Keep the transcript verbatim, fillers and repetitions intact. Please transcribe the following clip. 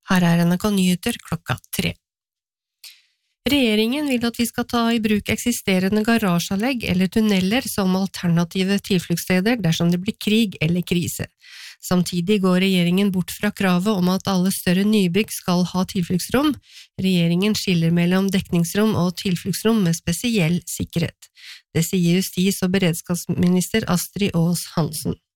Her er N R K Nyheter klokka tre. Regjeringen vil at vi skal ta i bruk eksisterende garasjeanlegg eller tunneler som alternative tilfluktssteder dersom det blir krig eller krise. Samtidig går regjeringen bort fra kravet om at alle større nybygg skal ha tilfluktsrom. Regjeringen skiller mellom dekningsrom og tilfluktsrom med spesiell sikkerhet. Det sier justis- og beredskapsminister Astrid Aas Hansen.